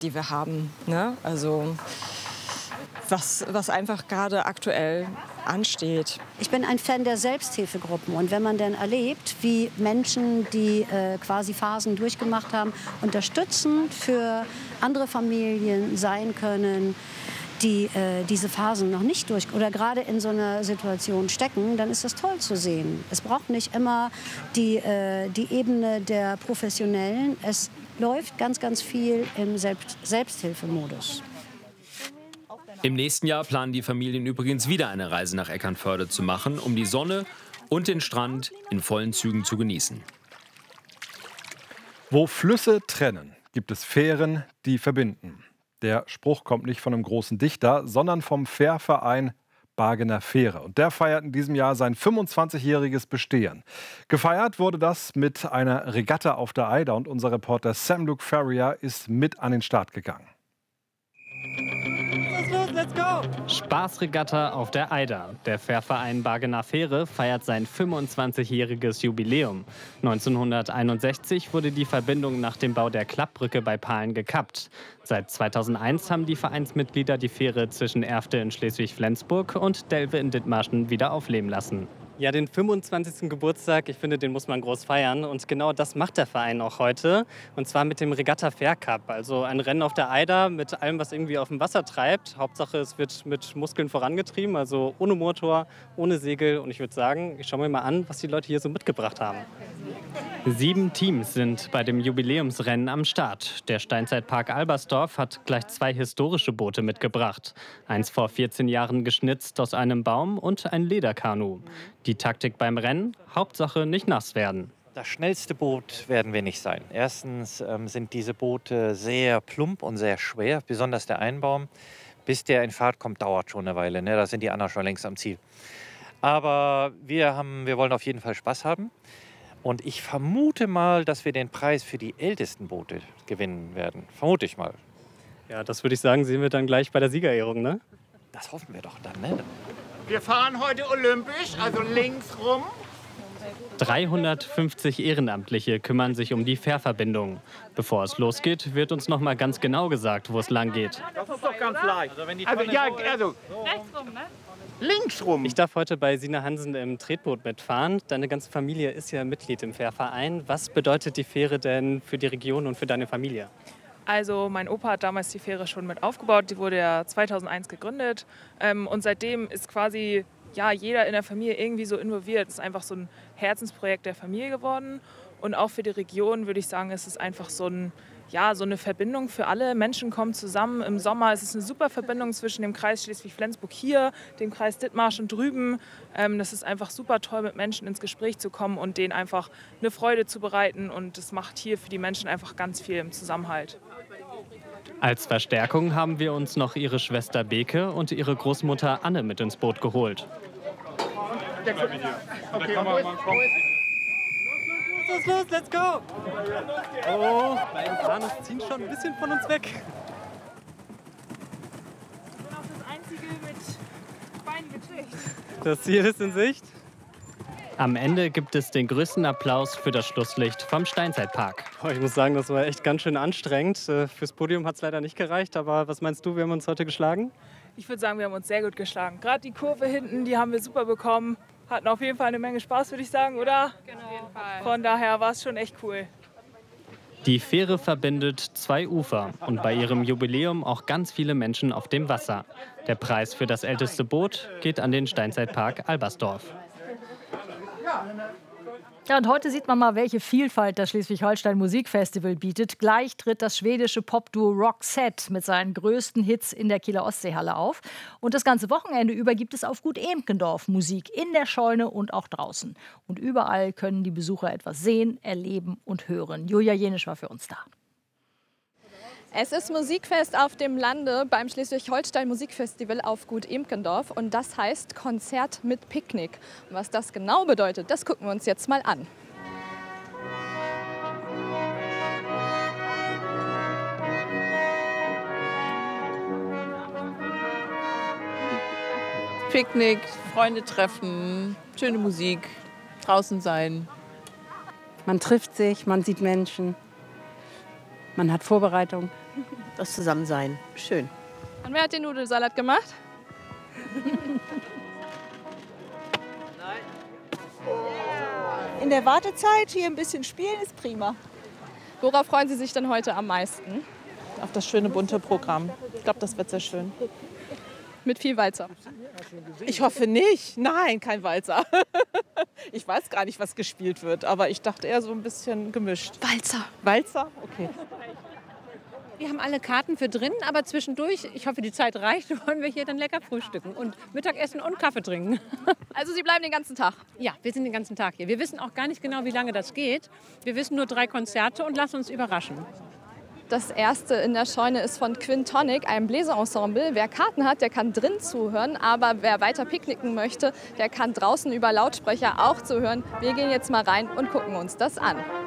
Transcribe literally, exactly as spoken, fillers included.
die wir haben. Ne? Also was, was einfach gerade aktuell ansteht. Ich bin ein Fan der Selbsthilfegruppen. Und wenn man dann erlebt, wie Menschen, die äh, quasi Phasen durchgemacht haben, unterstützend für andere Familien sein können, die äh, diese Phasen noch nicht durch oder gerade in so einer Situation stecken, dann ist das toll zu sehen. Es braucht nicht immer die, äh, die Ebene der Professionellen. Es läuft ganz, ganz viel im Selbst Selbsthilfemodus. Im nächsten Jahr planen die Familien übrigens wieder eine Reise nach Eckernförde zu machen, um die Sonne und den Strand in vollen Zügen zu genießen. Wo Flüsse trennen, gibt es Fähren, die verbinden. Der Spruch kommt nicht von einem großen Dichter, sondern vom Fährverein Bargener Fähre. Und der feiert in diesem Jahr sein fünfundzwanzigjähriges Bestehen. Gefeiert wurde das mit einer Regatta auf der Eider und unser Reporter Sam Luke Ferrier ist mit an den Start gegangen. Let's go! Spaßregatta auf der Eider. Der Fährverein Bargener Fähre feiert sein fünfundzwanzigjähriges Jubiläum. neunzehnhunderteinundsechzig wurde die Verbindung nach dem Bau der Klappbrücke bei Pahlen gekappt. Seit zweitausendeins haben die Vereinsmitglieder die Fähre zwischen Erfte in Schleswig-Flensburg und Delve in Dithmarschen wieder aufleben lassen. Ja, den fünfundzwanzigsten Geburtstag, ich finde, den muss man groß feiern. Und genau das macht der Verein auch heute. Und zwar mit dem Regatta Fährcup. Also ein Rennen auf der Eider mit allem, was irgendwie auf dem Wasser treibt. Hauptsache, es wird mit Muskeln vorangetrieben, also ohne Motor, ohne Segel. Und ich würde sagen, ich schaue mir mal an, was die Leute hier so mitgebracht haben. Sieben Teams sind bei dem Jubiläumsrennen am Start. Der Steinzeitpark Albersdorf hat gleich zwei historische Boote mitgebracht. Eins vor vierzehn Jahren geschnitzt aus einem Baum und ein Lederkanu. Die Taktik beim Rennen, Hauptsache nicht nass werden. Das schnellste Boot werden wir nicht sein. Erstens ähm, sind diese Boote sehr plump und sehr schwer, besonders der Einbaum. Bis der in Fahrt kommt, dauert schon eine Weile. Ne? Da sind die anderen schon längst am Ziel. Aber wir, haben, wir wollen auf jeden Fall Spaß haben. Und ich vermute mal, dass wir den Preis für die ältesten Boote gewinnen werden. Vermute ich mal. Ja, das würde ich sagen, sehen wir dann gleich bei der Siegerehrung, ne? Das hoffen wir doch dann, ne? Wir fahren heute olympisch, also links rum. dreihundertfünfzig Ehrenamtliche kümmern sich um die Fährverbindung. Bevor es losgeht, wird uns noch mal ganz genau gesagt, wo es lang geht. Das ist doch ganz leicht. Also, wenn die also ja, also rechts rum, ne? Links rum. Ich darf heute bei Sina Hansen im Tretboot mitfahren. Deine ganze Familie ist ja Mitglied im Fährverein. Was bedeutet die Fähre denn für die Region und für deine Familie? Also mein Opa hat damals die Fähre schon mit aufgebaut. Die wurde ja zweitausendeins gegründet. Und seitdem ist quasi ja, jeder in der Familie irgendwie so involviert. Es ist einfach so ein Herzensprojekt der Familie geworden. Und auch für die Region würde ich sagen, ist es einfach so, ein, ja, so eine Verbindung für alle. Menschen kommen zusammen. Im Sommer ist es eine super Verbindung zwischen dem Kreis Schleswig-Flensburg hier, dem Kreis Dithmarschen drüben. Ähm, das ist einfach super toll, mit Menschen ins Gespräch zu kommen und denen einfach eine Freude zu bereiten. Und das macht hier für die Menschen einfach ganz viel im Zusammenhalt. Als Verstärkung haben wir uns noch ihre Schwester Beke und ihre Großmutter Anne mit ins Boot geholt. Okay, Los, los, let's go! Oh, meine Panos ziehen schon ein bisschen von uns weg. Ich bin auch das Einzige mit Beinen gekriegt. Das Ziel ist in Sicht. Am Ende gibt es den größten Applaus für das Schlusslicht vom Steinzeitpark. Ich muss sagen, das war echt ganz schön anstrengend. Fürs Podium hat es leider nicht gereicht. Aber was meinst du, wir haben uns heute geschlagen? Ich würde sagen, wir haben uns sehr gut geschlagen. Gerade die Kurve hinten, die haben wir super bekommen. Hatten auf jeden Fall eine Menge Spaß, würde ich sagen, oder? Genau. Auf jeden Fall. Von daher war es schon echt cool. Die Fähre verbindet zwei Ufer und bei ihrem Jubiläum auch ganz viele Menschen auf dem Wasser. Der Preis für das älteste Boot geht an den Steinzeitpark Albersdorf. Ja, und heute sieht man mal, welche Vielfalt das Schleswig-Holstein Musikfestival bietet. Gleich tritt das schwedische Popduo Roxette mit seinen größten Hits in der Kieler Ostseehalle auf. Und das ganze Wochenende über gibt es auf Gut Emkendorf Musik in der Scheune und auch draußen. Und überall können die Besucher etwas sehen, erleben und hören. Julia Jenisch war für uns da. Es ist Musikfest auf dem Lande beim Schleswig-Holstein Musikfestival auf Gut Emkendorf und das heißt Konzert mit Picknick. Und was das genau bedeutet, das gucken wir uns jetzt mal an. Picknick, Freunde treffen, schöne Musik, draußen sein. Man trifft sich, man sieht Menschen, man hat Vorbereitung. das Zusammensein. Schön. Und wer hat den Nudelsalat gemacht? In der Wartezeit hier ein bisschen spielen ist prima. Worauf freuen Sie sich denn heute am meisten? Auf das schöne bunte Programm. Ich glaube, das wird sehr schön. Mit viel Walzer? Ich hoffe nicht. Nein, kein Walzer. Ich weiß gar nicht, was gespielt wird, aber ich dachte eher so ein bisschen gemischt. Walzer. Walzer? Okay. Wir haben alle Karten für drin, aber zwischendurch, ich hoffe, die Zeit reicht, wollen wir hier dann lecker frühstücken und Mittagessen und Kaffee trinken. Also Sie bleiben den ganzen Tag? Ja, wir sind den ganzen Tag hier. Wir wissen auch gar nicht genau, wie lange das geht. Wir wissen nur drei Konzerte und lassen uns überraschen. Das erste in der Scheune ist von Quintonic, einem Bläserensemble. Wer Karten hat, der kann drin zuhören, aber wer weiter picknicken möchte, der kann draußen über Lautsprecher auch zuhören. Wir gehen jetzt mal rein und gucken uns das an.